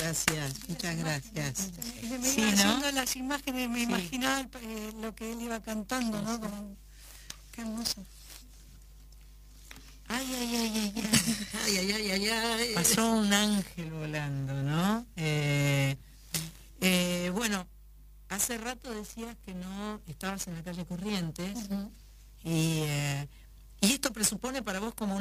gracias, muchas gracias. Me Sí, iba ¿no? haciendo las imágenes, me Sí. imaginaba lo que él iba cantando, ¿no? Como, qué hermoso. Ay, ay, ay, ay, ay, ay, ay, ay, ay. Pasó un ángel volando, ¿no? Bueno, hace rato decías que no estabas en la calle Corrientes. Ujú. Y esto presupone para vos como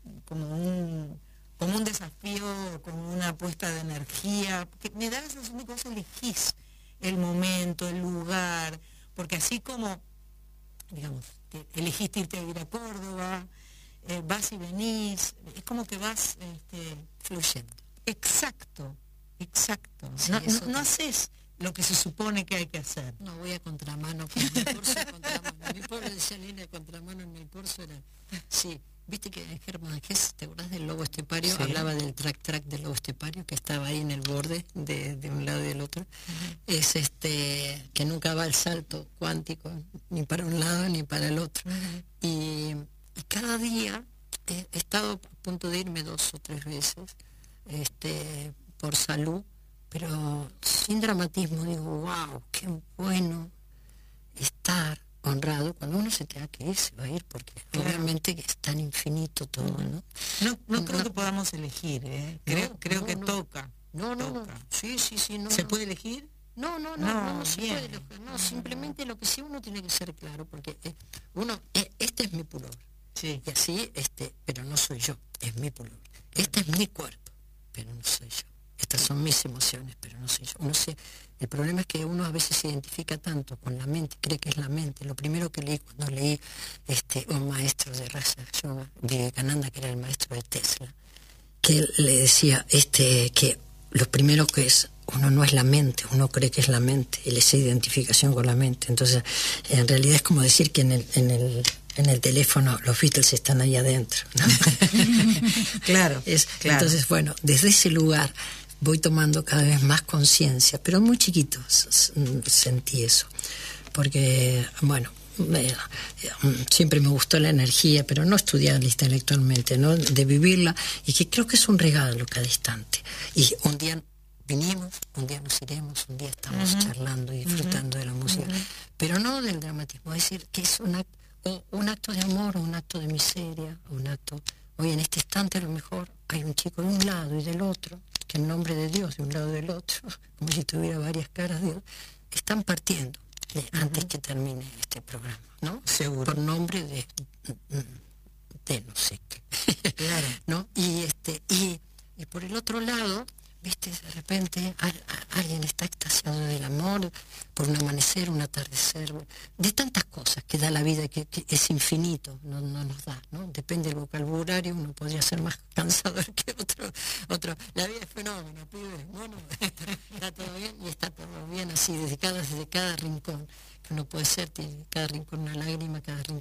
un desafío, como una apuesta de energía, que me da la sensación de que vos elegís el momento, el lugar, porque así como, digamos, elegiste irte a vivir a Córdoba, vas y venís, es como que vas Fluyendo. exacto. Sí, No haces lo que se supone que hay que hacer. No voy a contramano, con mi curso de contramano. Mi pobre decía línea de contramano en el curso era. Sí, viste que Germán Gess, ¿te acordás del lobo estepario? Sí. Hablaba del track del lobo estepario que estaba ahí en el borde de un lado y del otro. Es que nunca va el salto cuántico, ni para un lado ni para el otro. Y cada día he estado a punto de irme 2 o 3 veces, por salud, pero sin dramatismo. Digo, wow, qué bueno estar honrado. Cuando uno se tenga que ir, se va a ir, porque Claro. obviamente que es tan infinito todo, ¿no? No creo que podamos elegir, ¿eh? Creo que no. toca. No, Toca. sí, no. ¿Se no. puede elegir? No se bien. puede elegir. No, simplemente lo que sí uno tiene que ser claro, porque este es mi pullover. Sí. Y así, pero no soy yo, es mi pullover. Este es mi cuerpo, pero no soy yo. Estas son mis emociones, pero no soy yo. Uno el problema es que uno a veces se identifica tanto con la mente, cree que es la mente. Lo primero que leí cuando leí un maestro de Raja Yoga, Vivekananda, que era el maestro de Tesla, que él le decía que lo primero que es, uno no es la mente, uno cree que es la mente, y esa identificación con la mente. Entonces, en realidad es como decir que en el teléfono los Beatles están ahí adentro, ¿no? Claro. Entonces, bueno, desde ese lugar voy tomando cada vez más conciencia, pero muy chiquito sentí eso, porque, bueno, siempre me gustó la energía, pero no estudiarla intelectualmente, ¿no? De vivirla, y que creo que es un regalo cada instante. Y un día vinimos, un día nos iremos, un día estamos charlando y disfrutando de la música, pero no del dramatismo, es decir, que es un acto de amor, o un acto de miseria, o un acto. Hoy en este instante a lo mejor hay un chico de un lado y del otro, que en nombre de Dios, de un lado y del otro, como si tuviera varias caras, Dios, están partiendo antes que termine este programa, ¿no? Seguro. Por nombre de no sé qué. Claro. ¿No? Y por el otro lado, viste, de repente alguien está extasiado del amor por un amanecer, un atardecer, de tantas cosas que da la vida, que es infinito, no nos da, ¿no? Depende del vocabulario, uno podría ser más cansador que otro. La vida es fenómeno, pibes. Bueno, está todo bien, y está todo bien así, desde cada rincón que uno puede ser, tiene cada rincón una lágrima, cada rincón